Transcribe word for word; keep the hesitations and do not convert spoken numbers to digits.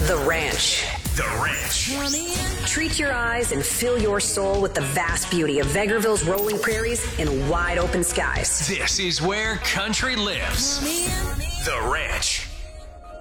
The Ranch. The Ranch. Treat your eyes and fill your soul with the vast beauty of Vegreville's rolling prairies and wide open skies. This is where country lives. The Ranch.